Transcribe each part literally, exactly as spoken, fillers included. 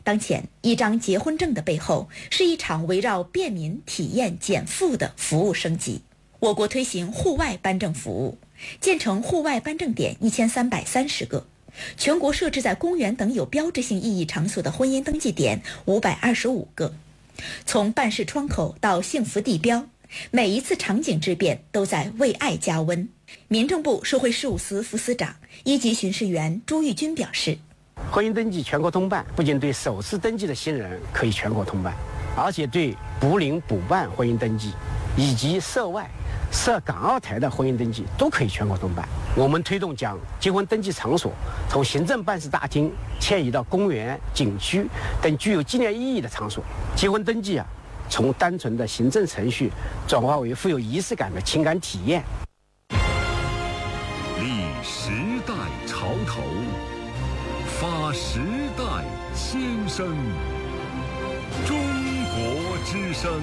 当前，一张结婚证的背后是一场围绕便民体验减负的服务升级。我国推行户外颁证服务，建成户外颁证点一千三百三十个，全国设置在公园等有标志性意义场所的婚姻登记点五百二十五个。从办事窗口到幸福地标，每一次场景之变都在为爱加温。民政部社会事务司副司长、一级巡视员朱玉军表示， 婚姻登记全国通办，不仅对首次登记的新人可以全国通办，而且对补领补办婚姻登记以及涉外涉港澳台的婚姻登记都可以全国通办。我们推动将结婚登记场所从行政办事大厅迁移到公园、景区等具有纪念意义的场所。结婚登记啊，从单纯的行政程序转化为富有仪式感的情感体验。 立时代潮头，发时代先声，中国之声。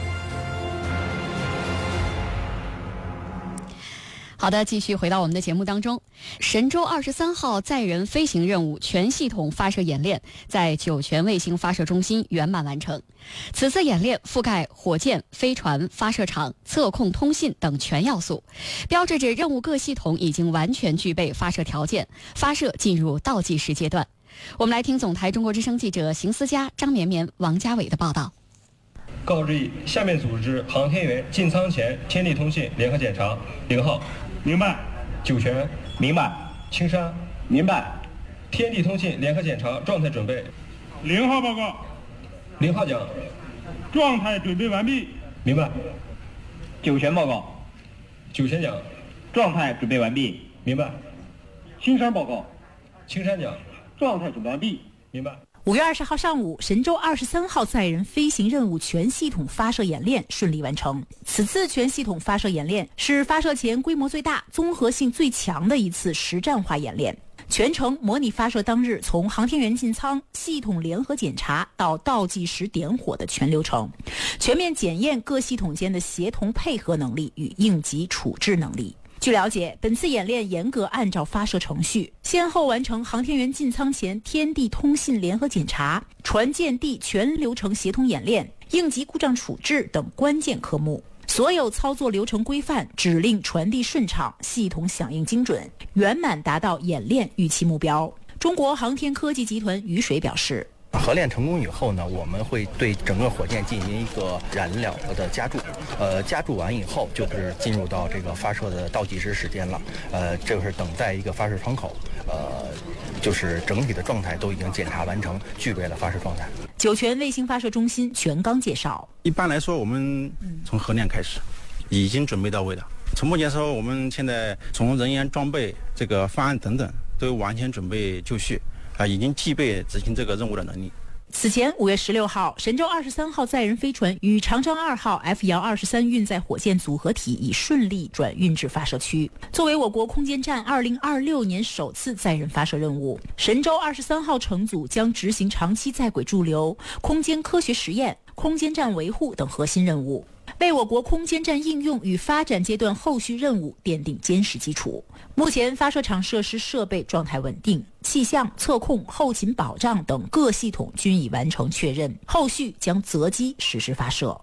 好的，继续回到我们的节目当中。神舟二十三号载人飞行任务全系统发射演练在酒泉卫星发射中心圆满完成。此次演练覆盖火箭、飞船、发射场、测控、通信等全要素，标志着任务各系统已经完全具备发射条件，发射进入倒计时阶段。我们来听总台中国之声记者邢思佳、张绵绵、王家伟的报道。 告知以下面组织航天员进舱前天地通信联合检查。零号， 明白。 酒泉， 明白。 青山， 明白。 天地通信联合检查状态准备。 零号报告。 零号讲， 状态准备完毕。 明白。 酒泉报告。 酒泉讲， 状态准备完毕。 明白。 青山报告。 青山讲， 状态准备完毕。 明白。 五月二十号上午，神舟二十三号载人飞行任务全系统发射演练顺利完成。此次全系统发射演练是发射前规模最大、综合性最强的一次实战化演练。全程模拟发射当日从航天员进舱、系统联合检查到倒计时点火的全流程，全面检验各系统间的协同配合能力与应急处置能力。据了解，本次演练严格按照发射程序，先后完成航天员进舱前天地通信联合检查、船舰地全流程协同演练、应急故障处置等关键科目。所有操作流程规范，指令传递顺畅，系统响应精准，圆满达到演练预期目标。中国航天科技集团雨水表示， 合练成功以后呢，我们会对整个火箭进行一个燃料的加注，呃，加注完以后就是进入到这个发射的倒计时时间了，呃，这个是等待一个发射窗口，呃，就是整体的状态都已经检查完成，具备了发射状态。 酒泉卫星发射中心全刚介绍， 一般来说，我们从合练开始，已经准备到位了。从目前说，我们现在从人员、装备、这个方案等等都完全准备就绪。啊，已经具备执行这个任务的能力。 此前，五月十六号，神舟二十三号载人飞船与长征二号 F 遥二十三运载火箭组合体已顺利转运至发射区。作为我国空间站二零二六年首次载人发射任务，神舟二十三号乘组将执行长期在轨驻留、空间科学实验、空间站维护等核心任务，为我国空间站应用与发展阶段后续任务奠定坚实基础。目前发射场设施设备状态稳定，气象、测控、后勤保障等各系统均已完成确认，后续将择机实施发射。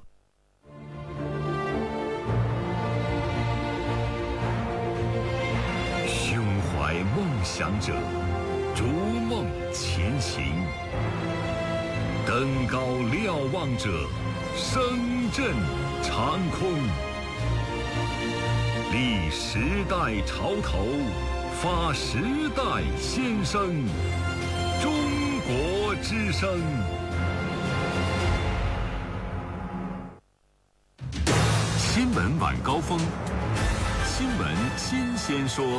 胸怀梦想者，逐梦前行；登高瞭望者，声震长空。立时代潮头，发时代先声，中国之声。新闻晚高峰，新闻新鲜说。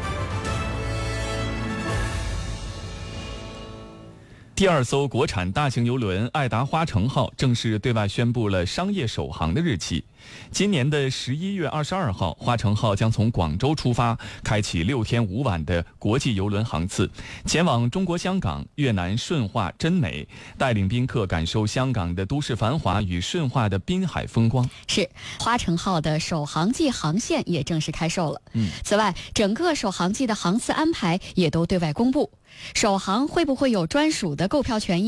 第二艘国产大型邮轮爱达花城号正式对外宣布了商业首航的日期。今年的十一月二十二号，花城号将从广州出发，开启六天五晚的国际邮轮航次，前往中国香港、越南顺化、真美，带领宾客感受香港的都市繁华与顺化的滨海风光。 是，花城号的首航季航线也正式开售了。 嗯， 此外，整个首航季的航次安排也都对外公布。首航会不会有专属的购票权益？